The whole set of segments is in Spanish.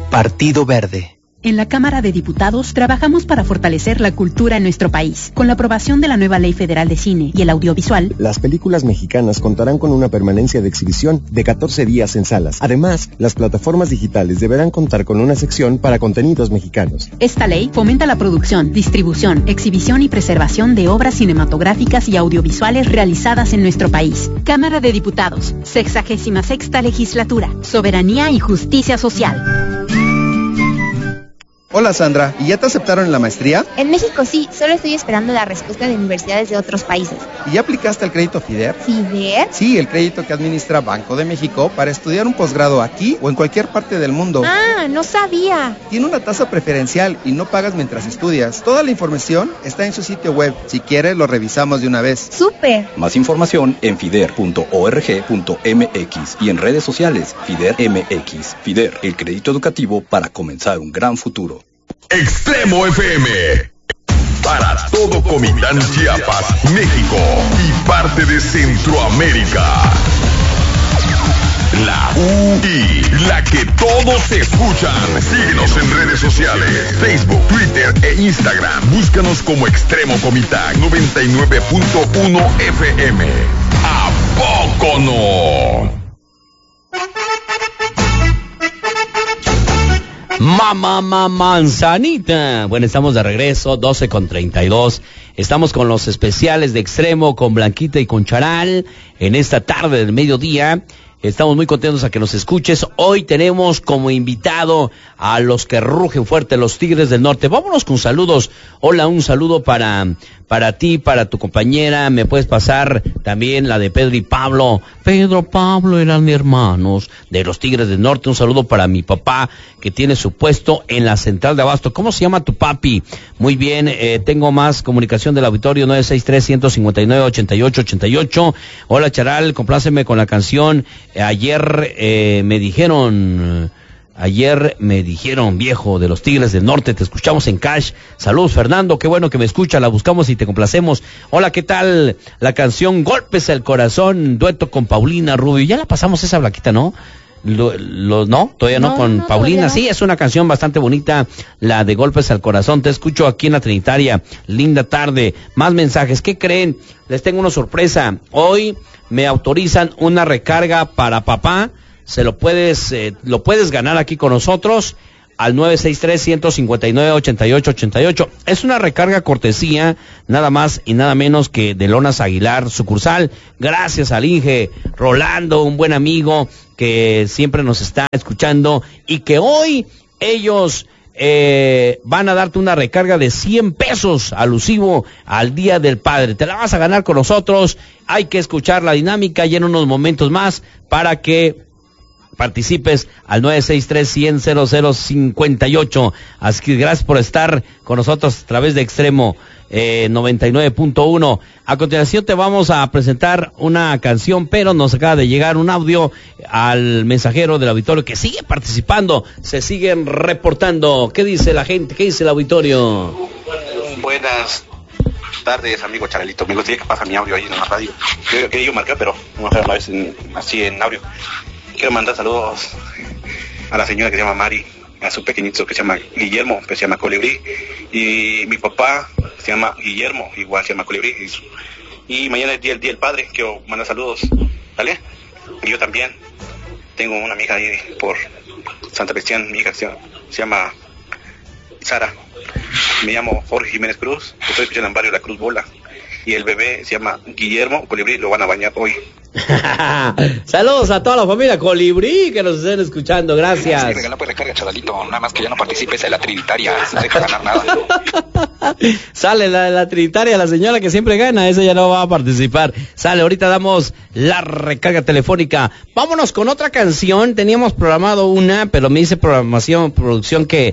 Partido Verde. En la Cámara de Diputados trabajamos para fortalecer la cultura en nuestro país. Con la aprobación de la nueva Ley Federal de Cine y el Audiovisual, las películas mexicanas contarán con una permanencia de exhibición de 14 días en salas. Además, las plataformas digitales deberán contar con una sección para contenidos mexicanos. Esta ley fomenta la producción, distribución, exhibición y preservación de obras cinematográficas y audiovisuales realizadas en nuestro país. Cámara de Diputados, 66ª Legislatura. Soberanía y justicia social. Hola Sandra, ¿y ya te aceptaron en la maestría? En México sí, solo estoy esperando la respuesta de universidades de otros países. ¿Y ya aplicaste al crédito FIDER? ¿FIDER? Sí, el crédito que administra Banco de México para estudiar un posgrado aquí o en cualquier parte del mundo. Ah, no sabía. Tiene una tasa preferencial y no pagas mientras estudias. Toda la información está en su sitio web. Si quieres, lo revisamos de una vez. ¡Súper! Más información en fider.org.mx y en redes sociales FIDER MX. FIDER, el crédito educativo para comenzar un gran futuro. Extremo FM. Para todo Comitán, Chiapas, México y parte de Centroamérica. La UI, la que todos escuchan. Síguenos en redes sociales, Facebook, Twitter e Instagram. Búscanos como Extremo Comitán 99.1 FM. ¿A poco no? Manzanita. Bueno, estamos de regreso, 12:32. Estamos con los especiales de Extremo, con Blanquita y con Charal, en esta tarde del mediodía. Estamos muy contentos a que nos escuches. Hoy tenemos como invitado a los que rugen fuerte, los Tigres del Norte. Vámonos con saludos. Hola, un saludo para ti, para tu compañera. Me puedes pasar también la de Pedro y Pablo. Pedro, Pablo eran mis hermanos de los Tigres del Norte. Un saludo para mi papá, que tiene su puesto en la central de abasto. ¿Cómo se llama tu papi? Muy bien, tengo más comunicación del auditorio, 963-159-8888. Hola, Charal, compláceme con la canción. Ayer me dijeron, viejo, de los Tigres del Norte. Te escuchamos en Cash. Saludos, Fernando, qué bueno que me escucha. La buscamos y te complacemos. Hola, ¿qué tal? La canción Golpes al Corazón, dueto con Paulina Rubio. Ya la pasamos esa, Blanquita, ¿no? No, todavía no, con Paulina. No. Sí, es una canción bastante bonita, la de Golpes al Corazón. Te escucho aquí en la Trinitaria. Linda tarde. Más mensajes. ¿Qué creen? Les tengo una sorpresa. Hoy me autorizan una recarga para papá. Lo puedes ganar aquí con nosotros al 963-159-8888. Es una recarga cortesía, nada más y nada menos que de Lonas Aguilar, sucursal. Gracias al Inge Rolando, un buen amigo que siempre nos está escuchando y que hoy ellos van a darte una recarga de 100 pesos alusivo al Día del Padre. Te la vas a ganar con nosotros. Hay que escuchar la dinámica y en unos momentos más para que participes al 963-100-0058. Así que gracias por estar con nosotros a través de Extremo 99.1. A continuación te vamos a presentar una canción, pero nos acaba de llegar un audio al mensajero del auditorio que sigue participando, se siguen reportando. ¿Qué dice la gente? ¿Qué dice el auditorio? Buenas tardes, amigo Charalito. Me gustaría que pasa mi audio ahí en la radio. Yo quería marcar, pero no sé, a veces así en audio. Quiero mandar saludos a la señora que se llama Mari, a su pequeñito que se llama Guillermo, que se llama Colibrí, y mi papá se llama Guillermo, igual se llama Colibrí, y mañana es el día del Padre. Quiero mandar saludos, ¿vale? Y yo también tengo una amiga ahí por Santa Cristian, mi hija se llama Sara, me llamo Jorge Jiménez Cruz, estoy escuchando en barrio La Cruz Bola, y el bebé se llama Guillermo Colibrí, lo van a bañar hoy. Saludos a toda la familia Colibrí que nos estén escuchando, gracias. Sí, regaló pues recarga, Charalito, nada más que ya no participes en la Trinitaria, no deja ganar nada. Sale la Trinitaria, la señora que siempre gana, esa ya no va a participar. Sale, ahorita damos la recarga telefónica. Vámonos con otra canción, teníamos programado una, pero me dice producción que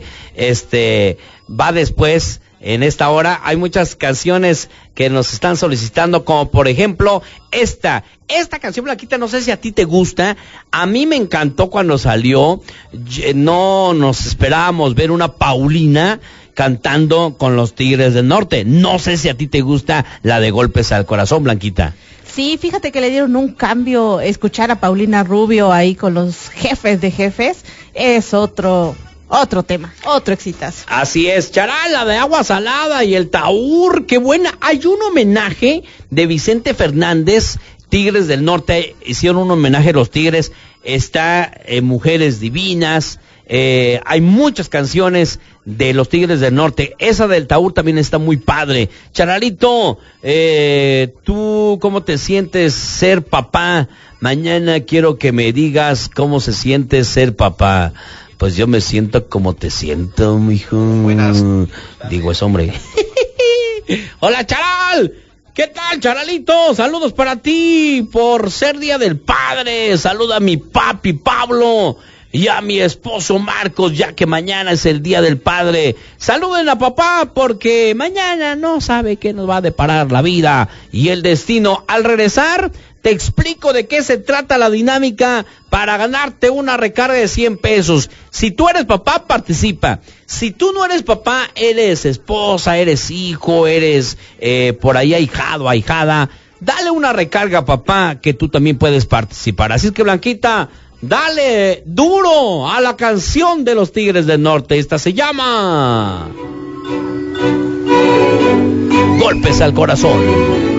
va después. En esta hora hay muchas canciones que nos están solicitando, como por ejemplo esta canción, Blanquita, no sé si a ti te gusta. A mí me encantó cuando salió. No nos esperábamos ver una Paulina cantando con los Tigres del Norte. No sé si a ti te gusta la de Golpes al Corazón, Blanquita. Sí, fíjate que le dieron un cambio. Escuchar a Paulina Rubio ahí con los jefes de jefes es otro otro tema, otro exitazo. Así es, Charal, la de agua salada y el Taur, qué buena. Hay un homenaje de Vicente Fernández, Tigres del Norte, hicieron un homenaje a los Tigres, está Mujeres Divinas, hay muchas canciones de los Tigres del Norte, esa del Taur también está muy padre. Charalito, ¿tú cómo te sientes ser papá? Mañana quiero que me digas cómo se siente ser papá. Pues yo me siento como te siento, mijo. Buenas. Digo, es hombre. Hola, Charal. ¿Qué tal, Charalito? Saludos para ti por ser Día del Padre. Saluda a mi papi Pablo y a mi esposo Marcos, ya que mañana es el Día del Padre. Saluden a papá porque mañana no sabe qué nos va a deparar la vida y el destino. Al regresar, te explico de qué se trata la dinámica para ganarte una recarga de 100 pesos. Si tú eres papá, participa. Si tú no eres papá, eres esposa, eres hijo, eres por ahí ahijado, ahijada, dale una recarga a papá que tú también puedes participar. Así es que, Blanquita, dale duro a la canción de los Tigres del Norte. Esta se llama Golpes al Corazón.